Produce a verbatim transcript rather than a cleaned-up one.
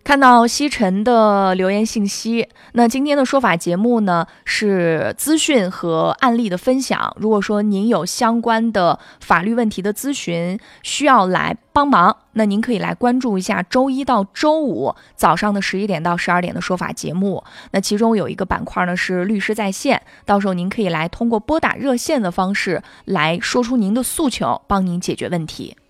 看到西晨的留言信息，那今天的说法节目呢是资讯和案例的分享。如果说您有相关的法律问题的咨询需要来帮忙，那您可以来关注一下周一到周五早上的十一点到十二点的说法节目。那其中有一个板块呢是律师在线，到时候您可以来通过拨打热线的方式来说出您的诉求，帮您解决问题。